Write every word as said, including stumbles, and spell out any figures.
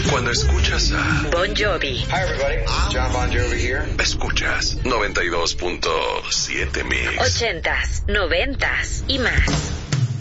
Cuando escuchas a Bon Jovi. Hi everybody, John Bon Jovi here. Escuchas noventa y dos punto siete Mix. Ochentas, noventas y más.